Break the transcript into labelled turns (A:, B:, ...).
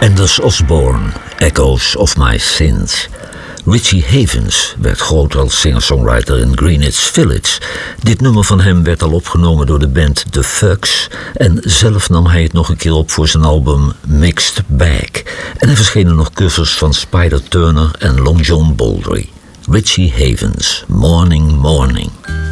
A: Anders Osborne, Echoes of My Sins. Richie Havens werd groot als singer-songwriter in Greenwich Village. Dit nummer van hem werd al opgenomen door de band The Fugs en zelf nam hij het nog een keer op voor zijn album Mixed Bag. En er verschenen nog covers van Spider Turner en Long John Baldry. Richie Havens, Morning Morning.